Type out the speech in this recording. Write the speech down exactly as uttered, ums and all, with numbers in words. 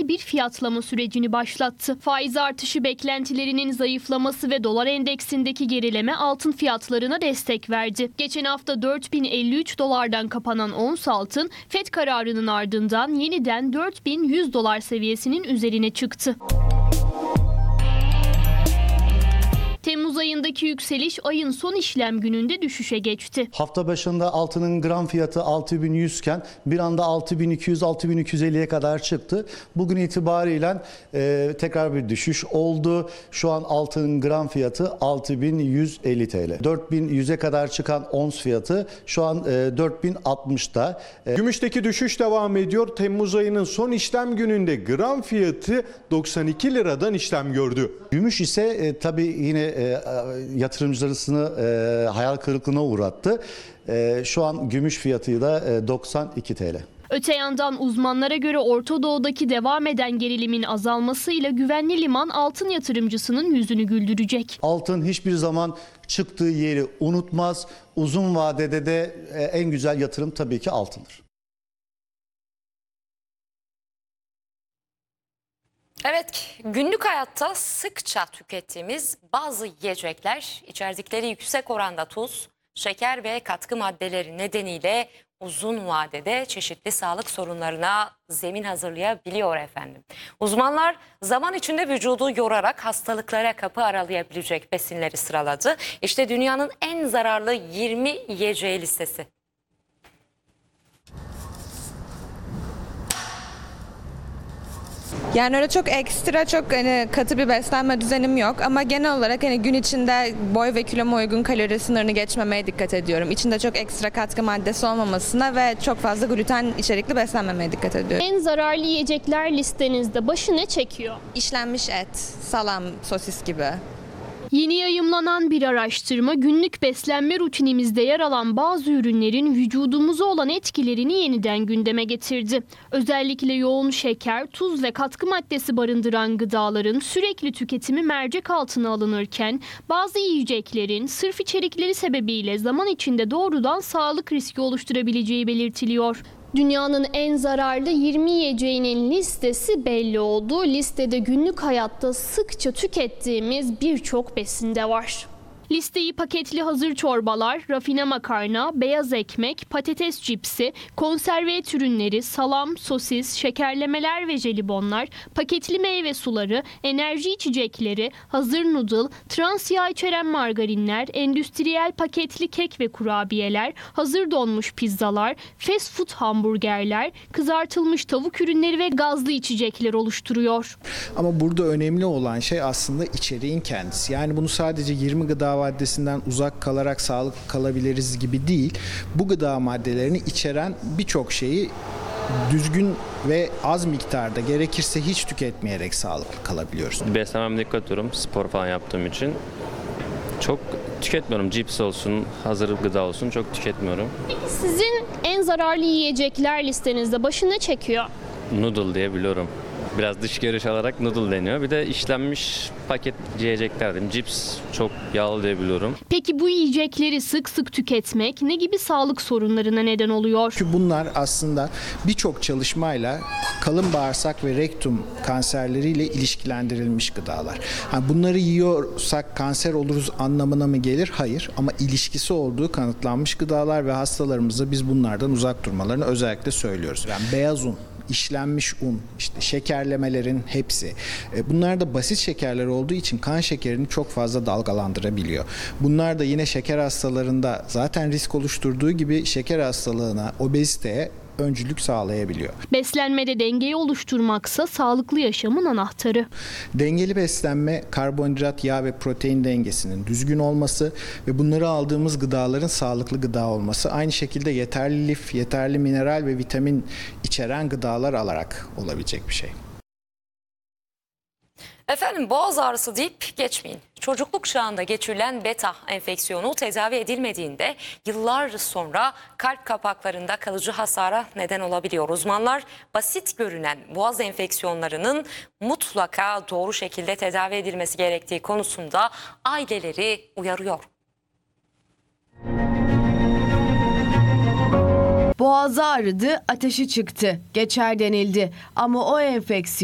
yeni bir fiyatlama sürecini başlattı. Faiz artışı beklentilerinin zayıflaması ve dolar endeksindeki gerileme altın fiyatlarına destek verdi. Geçen hafta dört bin elli üç dolardan kapanan ons altın, FED kararının ardından yeniden dört bin yüz dolar seviyesinin üzerine çıktı. Temmuz ayındaki yükseliş ayın son işlem gününde düşüşe geçti. Hafta başında altının gram fiyatı altı bin yüz iken bir anda altı bin iki yüz altı bin iki yüz elliye kadar çıktı. Bugün itibariyle e, tekrar bir düşüş oldu. Şu an altının gram fiyatı altı bin yüz elli TL. dört bin yüze kadar çıkan ons fiyatı şu an e, dört bin altmışta. E, Gümüşteki düşüş devam ediyor. Temmuz ayının son işlem gününde gram fiyatı doksan iki liradan işlem gördü. Gümüş ise e, tabii yine E, yatırımcılarını e, hayal kırıklığına uğrattı. E, şu an gümüş fiyatı da e, doksan iki TL. Öte yandan uzmanlara göre Orta Doğu'daki devam eden gerilimin azalmasıyla güvenli liman altın yatırımcısının yüzünü güldürecek. Altın hiçbir zaman çıktığı yeri unutmaz. Uzun vadede de e, en güzel yatırım tabii ki altındır. Evet, günlük hayatta sıkça tükettiğimiz bazı yiyecekler içerdikleri yüksek oranda tuz, şeker ve katkı maddeleri nedeniyle uzun vadede çeşitli sağlık sorunlarına zemin hazırlayabiliyor efendim. Uzmanlar zaman içinde vücudu yorarak hastalıklara kapı aralayabilecek besinleri sıraladı. İşte dünyanın en zararlı yirmi yiyeceği listesi. Yani öyle çok ekstra, çok hani katı bir beslenme düzenim yok ama genel olarak hani gün içinde boy ve kiloma uygun kalori sınırını geçmemeye dikkat ediyorum. İçinde çok ekstra katkı maddesi olmamasına ve çok fazla gluten içerikli beslenmemeye dikkat ediyorum. En zararlı yiyecekler listenizde başı ne çekiyor? İşlenmiş et, salam, sosis gibi. Yeni yayımlanan bir araştırma günlük beslenme rutinimizde yer alan bazı ürünlerin vücudumuza olan etkilerini yeniden gündeme getirdi. Özellikle yoğun şeker, tuz ve katkı maddesi barındıran gıdaların sürekli tüketimi mercek altına alınırken bazı yiyeceklerin sırf içerikleri sebebiyle zaman içinde doğrudan sağlık riski oluşturabileceği belirtiliyor. Dünyanın en zararlı yirmi yiyeceğinin listesi belli oldu. Listede günlük hayatta sıkça tükettiğimiz birçok besin de var. Listeyi paketli hazır çorbalar, rafine makarna, beyaz ekmek, patates cipsi, konserve et ürünleri, salam, sosis, şekerlemeler ve jelibonlar, paketli meyve suları, enerji içecekleri, hazır noodle, trans yağ içeren margarinler, endüstriyel paketli kek ve kurabiyeler, hazır donmuş pizzalar, fast food hamburgerler, kızartılmış tavuk ürünleri ve gazlı içecekler oluşturuyor. Ama burada önemli olan şey aslında içeriğin kendisi. Yani bunu sadece yirmi gıda maddesinden uzak kalarak sağlıklı kalabiliriz gibi değil. Bu gıda maddelerini içeren birçok şeyi düzgün ve az miktarda, gerekirse hiç tüketmeyerek sağlıklı kalabiliyoruz. Beslenmeme dikkat ediyorum spor falan yaptığım için. Çok tüketmiyorum. Cips olsun, hazır gıda olsun çok tüketmiyorum. Peki sizin en zararlı yiyecekler listenizde başı ne çekiyor? Noodle diye biliyorum. Biraz dış görünüş alarak noodle deniyor. Bir de işlenmiş paket yiyecekler diyeyim. Cips çok yağlı diye biliyorum. Peki bu yiyecekleri sık sık tüketmek ne gibi sağlık sorunlarına neden oluyor? Çünkü bunlar aslında birçok çalışmayla kalın bağırsak ve rektum kanserleriyle ilişkilendirilmiş gıdalar. Yani bunları yiyorsak kanser oluruz anlamına mı gelir? Hayır. Ama ilişkisi olduğu kanıtlanmış gıdalar ve hastalarımıza biz bunlardan uzak durmalarını özellikle söylüyoruz. Yani beyaz un, işlenmiş un, işte şekerlemelerin hepsi. Bunlar da basit şekerler olduğu için kan şekerini çok fazla dalgalandırabiliyor. Bunlar da yine şeker hastalarında zaten risk oluşturduğu gibi şeker hastalığına, obeziteye öncülük sağlayabiliyor. Beslenmede dengeyi oluşturmaksa sağlıklı yaşamın anahtarı. Dengeli beslenme, karbonhidrat, yağ ve protein dengesinin düzgün olması ve bunları aldığımız gıdaların sağlıklı gıda olması, aynı şekilde yeterli lif, yeterli mineral ve vitamin içeren gıdalar alarak olabilecek bir şey. Efendim boğaz ağrısı deyip geçmeyin. Çocukluk çağında geçirilen beta enfeksiyonu tedavi edilmediğinde yıllar sonra kalp kapaklarında kalıcı hasara neden olabiliyor. Uzmanlar basit görünen boğaz enfeksiyonlarının mutlaka doğru şekilde tedavi edilmesi gerektiği konusunda aileleri uyarıyor. Boğazı ağrıdı, ateşi çıktı, geçer denildi ama o enfeksiyon